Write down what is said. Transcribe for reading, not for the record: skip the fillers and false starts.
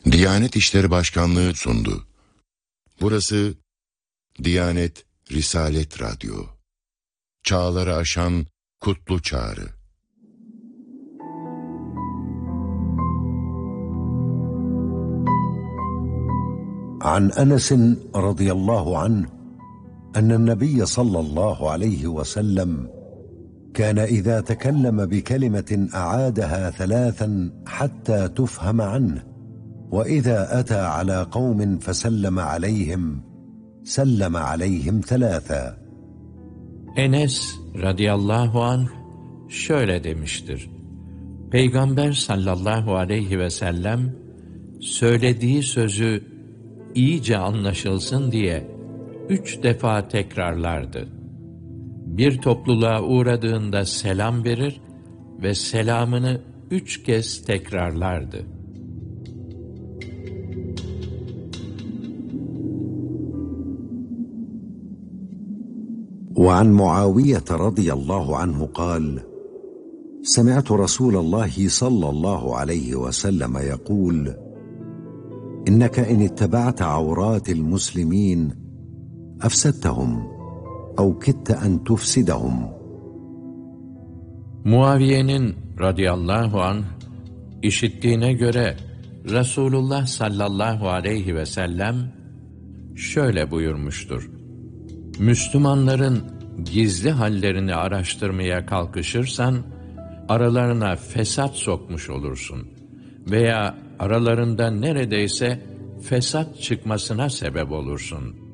Diyanet İşleri Başkanlığı sundu. Burası Diyanet Risalet Radyo. Çağları aşan kutlu çağrı. عن أنس رضي الله عنه أن النبي صلى الله عليه وسلم كان إذا تكلم بكلمة أعادها ثلاثا حتى تفهم عنه وإذا أتى على قوم فسلم عليهم سلم عليهم ثلاثا. Enes radıyallahu anh şöyle demiştir: Peygamber sallallahu aleyhi ve sellem söylediği sözü iyice anlaşılsın diye 3 defa tekrarlardı. Bir topluluğa uğradığında selam verir ve selamını 3 kez tekrarlardı. وعن معاوية رضي الله عنه قال: سمعت رسول الله صلى الله عليه وسلم يقول: إنك إن اتبعت عورات المسلمين أفسدتهم أو كدت أن تفسدهم. Muaviye'nin radıyallahu anh işittiğine göre Resulullah sallallahu aleyhi ve sellem şöyle buyurmuştur: Müslümanların gizli hallerini araştırmaya kalkışırsan aralarına fesat sokmuş olursun veya aralarında neredeyse fesat çıkmasına sebep olursun.